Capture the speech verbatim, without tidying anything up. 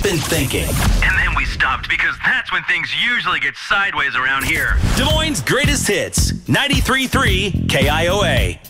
been thinking. And then we stopped because that's when things usually get sideways around here. Des Moines' greatest hits, ninety-three point three K I O A.